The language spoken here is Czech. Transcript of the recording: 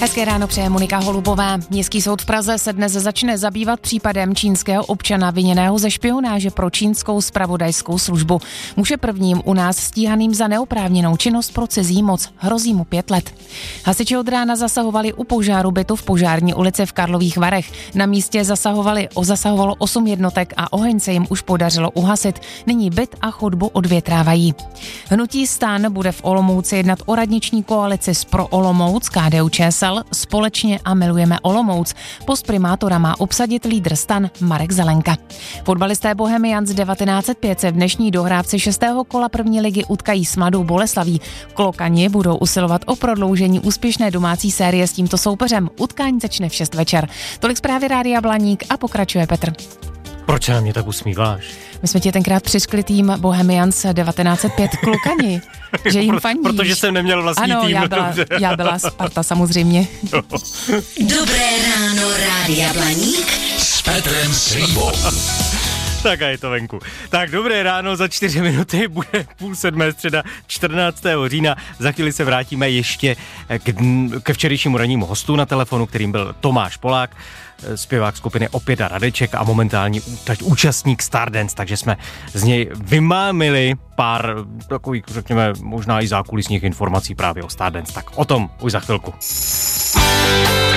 Hezké ráno přeje Monika Holubová. Městský soud v Praze se dnes začne zabývat případem čínského občana viněného ze špionáže pro čínskou zpravodajskou službu. Muž je prvním u nás stíhaným za neoprávněnou činnost pro cizí moc. Hrozí mu 5 let. Hasiči od rána zasahovali u požáru bytu v Požární ulici v Karlových Varech. Na místě zasahovalo 8 jednotek a oheň se jim už podařilo uhasit. Nyní byt a chodbu odvětrávají. Hnutí STAN bude v Olomouci jednat o radniční koalici s Pro Olomouc, KDU-ČSL, Společně a milujeme Olomouc. Post primátora má obsadit lídr STAN Marek Zelenka. Fotbalisté Bohemians 1905 se v dnešní dohrávce 6. kola první ligy utkají s Mladou Boleslaví. Klokani budou usilovat o prodloužení úspěšné domácí série s tímto soupeřem. Utkání začne v 6 večer. Tolik zprávy Rádia Blaník a pokračuje Petr. Proč se na mě tak usmíváš? My jsme tě tenkrát přiškli tým Bohemians 1905 Klokani, že jim fandíš. Protože jsem neměl vlastní tým. Ano, já byla Sparta samozřejmě. Dobré ráno Rádia Blaník s Petrem Slibou. Tak a je to venku. Tak dobré ráno, za 4 minuty bude 6:30 středa 14. října. Za chvíli se vrátíme ještě ke včerejšímu rannímu hostu na telefonu, kterým byl Tomáš Polák, zpěvák skupiny Opět a Radeček a momentální účastník Stardance, takže jsme z něj vymámili pár takových, řekněme, možná i zákulisních informací právě o Stardance. Tak o tom už za chvilku.